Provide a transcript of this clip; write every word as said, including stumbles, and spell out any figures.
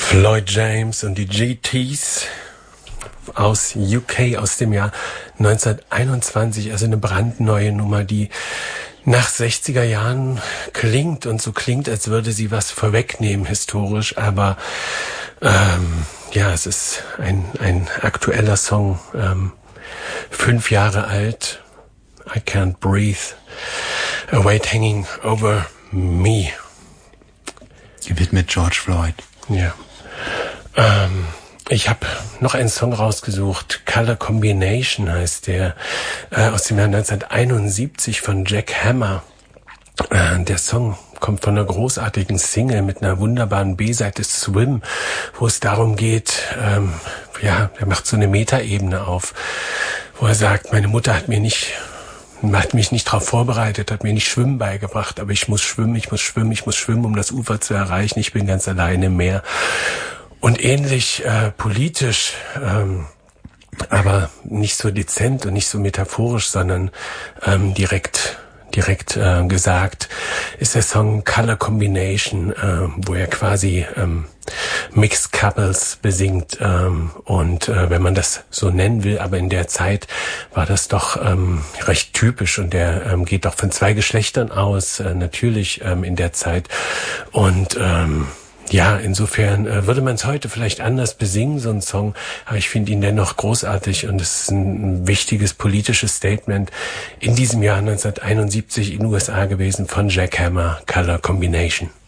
Floyd James und die G Ts aus U K aus dem Jahr neunzehnhunderteinundzwanzig, also eine brandneue Nummer, die nach sechziger Jahren klingt und so klingt, als würde sie was vorwegnehmen historisch, aber ähm, ja, es ist ein, ein aktueller Song, ähm, fünf Jahre alt. I can't breathe, a weight hanging over me. Gewidmet George Floyd. Ja. Ähm, ich habe noch einen Song rausgesucht. Color Combination heißt der, äh, aus dem Jahr neunzehnhunderteinundsiebzig von Jack Hammer. Äh, der Song kommt von einer großartigen Single mit einer wunderbaren B-Seite Swim, wo es darum geht, ähm, ja, er macht so eine Metaebene auf, wo er sagt, meine Mutter hat mir nicht hat mich nicht darauf vorbereitet, hat mir nicht Schwimmen beigebracht, aber ich muss schwimmen, ich muss schwimmen, ich muss schwimmen, um das Ufer zu erreichen. Ich bin ganz alleine im Meer. Und ähnlich äh, politisch, ähm, aber nicht so dezent und nicht so metaphorisch, sondern ähm, direkt direkt äh, gesagt, ist der Song Color Combination, äh, wo er quasi ähm, Mixed Couples besingt, ähm, und äh, wenn man das so nennen will, aber in der Zeit war das doch ähm, recht typisch und der ähm, geht doch von zwei Geschlechtern aus, äh, natürlich ähm, in der Zeit und ähm, ja, insofern äh, würde man es heute vielleicht anders besingen, so ein Song, aber ich finde ihn dennoch großartig und es ist ein, ein wichtiges politisches Statement in diesem Jahr neunzehnhunderteinundsiebzig in den U S A gewesen von Jack Hammer, Color Combination.